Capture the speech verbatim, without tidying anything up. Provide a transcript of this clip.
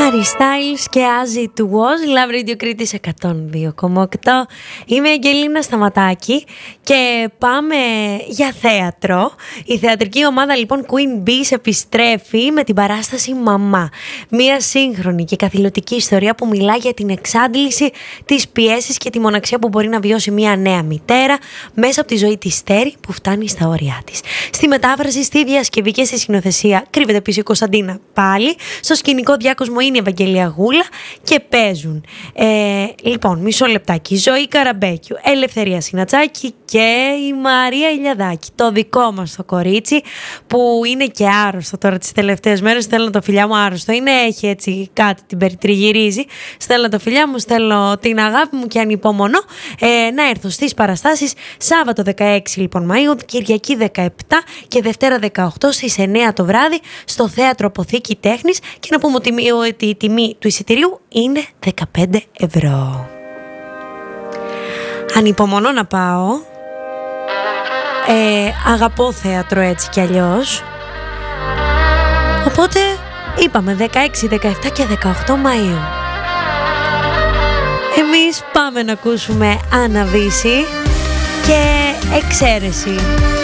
Harry Styles και As It Was, Love Radio Κρήτης εκατόν δύο κόμμα οκτώ. Είμαι η Αγγελίνα Σταματάκη και πάμε για θέατρο. Η θεατρική ομάδα λοιπόν Queen Bees επιστρέφει με την παράσταση Μαμά. Μια σύγχρονη και καθηλωτική ιστορία που μιλά για την εξάντληση, τις πιέσεις και τη μοναξία που μπορεί να βιώσει μια νέα μητέρα μέσα από τη ζωή της Στέρη που φτάνει στα όρια της. Στη μετάφραση, στη διασκευή και στη σκηνοθεσία κρύβεται πίσω η Κωνσταντίνα πάλι. Στο σκηνικό διάκοσμο είναι η Ευαγγελία Γούλα και παίζουν. Ε, λοιπόν, μισό λεπτάκι. Ζωή Καραμπέκιου, Ελευθερία Συνατσάκη και η Μαρία Ηλιαδάκη. Το δικό μας το κορίτσι που είναι και άρρωστο τώρα τις τελευταίες μέρες. Στέλνω το φιλιά μου, άρρωστο είναι, έχει έτσι κάτι, την περιτριγυρίζει. Στέλνω το φιλιά μου, στέλνω την αγάπη μου και ανυπομονώ ε, να έρθω στις παραστάσεις Σάββατο δεκαέξι λοιπόν Μαΐου, Κυριακή δεκαεπτά και Δευτέρα δεκαοκτώ στις εννιά το βράδυ στο Θέατρο Αποθήκη Τέχνης. Και να πούμε ότι η τιμή του εισιτηρίου είναι δεκαπέντε ευρώ. Ανυπομονώ να πάω. Ε, αγαπώ θέατρο έτσι κι αλλιώς. Οπότε είπαμε δεκαέξι, δεκαεπτά και δεκαοκτώ Μαΐου. Εμείς πάμε να ακούσουμε Άννα Βύση και Εξαίρεση.